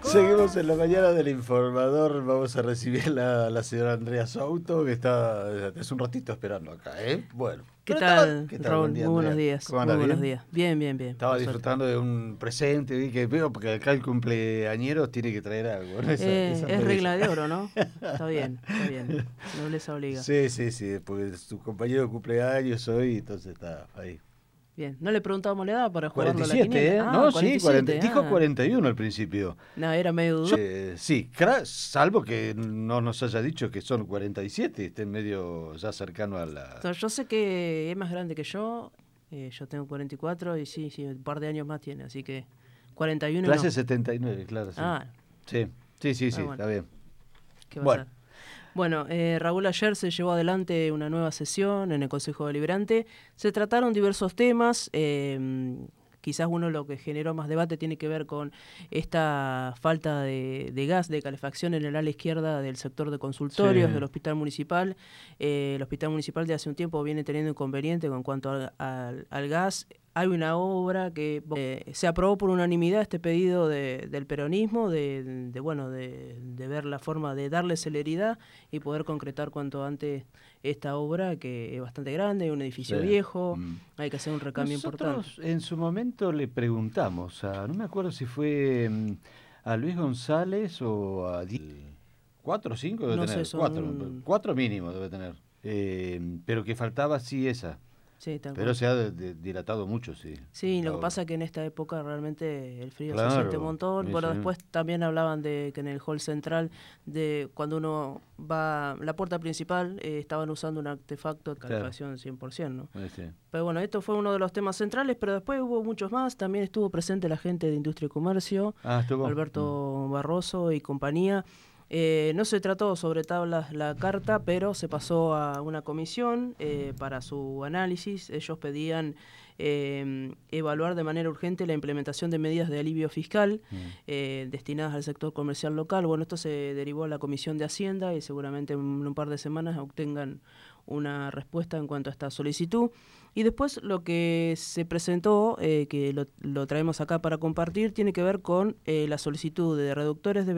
Seguimos en la mañana del Informador. Vamos a recibir a la señora Andrea Souto, que está hace un ratito esperando acá, ¿eh? Bueno. ¿Qué Pero tal, ¿qué tal? Raúl? Buen día, Muy buenos Andrea. días. ¿Cómo Muy andas? buenos ¿Bien? días. Bien, bien, bien. Estaba por suerte. disfrutando de un presente, vi que veo, porque acá el cumpleañero tiene que traer algo, ¿no? Esa Es belleza. regla de oro, ¿no? Está bien, está bien. Nobleza obliga. Sí, sí, sí, porque su compañero de cumpleaños hoy, entonces está ahí. Bien. ¿No le preguntábamos la edad para jugarlo a la 47, quiniela? ¿eh? Ah, No, sí, 40, 47. dijo Ah. 41 al principio. No, era medio dudoso. Sí, salvo que no nos haya dicho que son 47, esté medio ya cercano a la... Yo sé que es más grande que yo. Yo tengo 44 y sí, un par de años más tiene. Así que 41 y Clase no. 79, claro, sí. Ah, Sí, bueno. está bien. ¿Qué va a Bueno, ser? Bueno, Raúl, ayer se llevó adelante una nueva sesión en el Consejo Deliberante. Se trataron diversos temas. Quizás uno lo que generó más debate tiene que ver con esta falta de gas, de calefacción en el ala izquierda del sector de consultorios sí, del Hospital Municipal. El Hospital Municipal de hace un tiempo viene teniendo inconveniente con cuanto al gas. Hay una obra que se aprobó por unanimidad este pedido del peronismo, de ver la forma de darle celeridad y poder concretar cuanto antes esta obra, que es bastante grande, un sí. edificio viejo, Mm. hay que hacer un recambio importante. Nosotros en su momento le preguntamos no me acuerdo si fue a Luis González o a... 4 o 5 debe No sé, tener, cuatro, son... 4 mínimo debe tener. Pero que faltaba sí esa. Sí, tal Pero cual. se ha dilatado mucho, sí, Sí, la lo que obra. pasa es que en esta época realmente el frío se siente un Claro, montón. Bueno, sí. después también hablaban de que en el hall central, de cuando uno va, la puerta principal, estaban usando un artefacto de Claro, calefacción 100%, ¿no? sí. Pero bueno, esto fue uno de los temas centrales, pero después hubo muchos más. También estuvo presente la gente de Industria y Comercio, Ah, estuvo. Alberto Barroso y compañía. No se trató sobre tablas la carta, pero se pasó a una comisión para su análisis. Ellos pedían evaluar de manera urgente la implementación de medidas de alivio fiscal destinadas al sector comercial local. Bueno, esto se derivó a la Comisión de Hacienda y seguramente en un par de semanas obtengan una respuesta en cuanto a esta solicitud. Y después lo que se presentó, que lo traemos acá para compartir, tiene que ver con la solicitud de reductores de